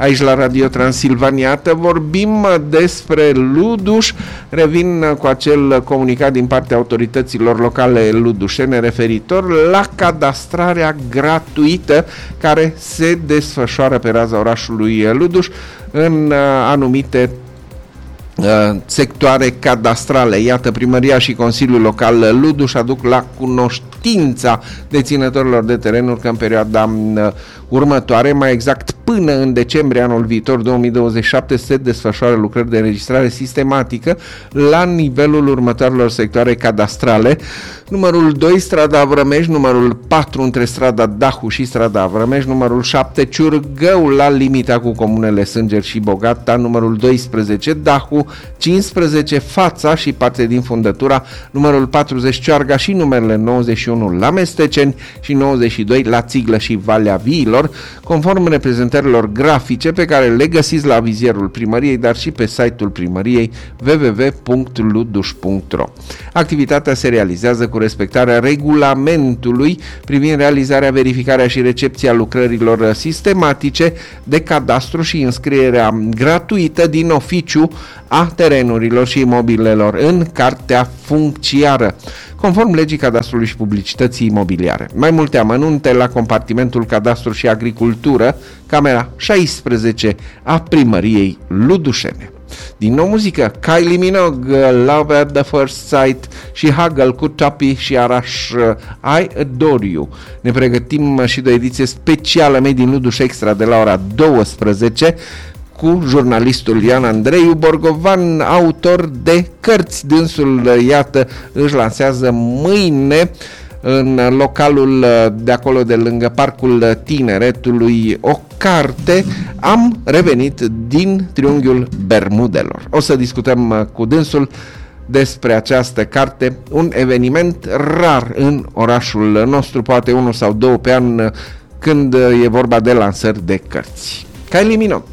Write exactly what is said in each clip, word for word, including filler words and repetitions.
aici la Radio Transilvania. Vorbim despre Luduș. Revin cu acel comunicat din partea autorităților locale ludușene referitor la cadastrarea gratuită care se desfășoară pe raza orașului Luduș în anumite sectoare cadastrale. Iată, Primăria și Consiliul Local Luduș aduc la cunoștința deținătorilor de terenuri că în perioada următoare, mai exact până în decembrie anul viitor două mii douăzeci și șapte, se desfășoară lucrări de înregistrare sistematică la nivelul următoarelor sectoare cadastrale: numărul doi, strada Avrămeș, numărul patru între strada Dahu și strada Avrămeș, numărul șapte, Ciurgău la limita cu comunele Sânger și Bogata, numărul doisprezece, Dahu, cincisprezece, Fața și parte din Fundătura, numărul patruzeci, Cioarga și numerele nouăzeci și unu la Mesteceni și nouăzeci și doi la Țiglă și Valea Viilor, conform reprezentărilor grafice pe care le găsiți la vizierul primăriei, dar și pe site-ul primăriei w w w punct luduș punct r o. Activitatea se realizează cu respectarea regulamentului privind realizarea, verificarea și recepția lucrărilor sistematice de cadastru și înscrierea gratuită din oficiu a terenurilor și imobilelor în cartea funciară, conform legii cadastrului și publicității imobiliare. Mai multe amănunte la compartimentul cadastru și agricultură, camera șaisprezece a primăriei ludușene. Din nou muzică, Kylie Minogue, Love at the First Sight și Hagel cu Tapi și Arash, I Adore You. Ne pregătim și de o ediție specială Made in Luduș Extra de la ora douăsprezece cu jurnalistul Ioan Andreiu Borgovan, autor de cărți. Dânsul, iată, își lansează mâine în localul de acolo de lângă Parcul Tineretului o carte. Am revenit din triunghiul Bermudelor. O să discutăm cu dânsul despre această carte, un eveniment rar în orașul nostru, poate unul sau două pe an când e vorba de lansări de cărți. Kylie Minogue.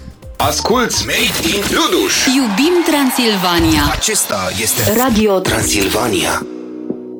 Asculți Made in Luduș. Iubim Transilvania. Acesta este Radio Transilvania.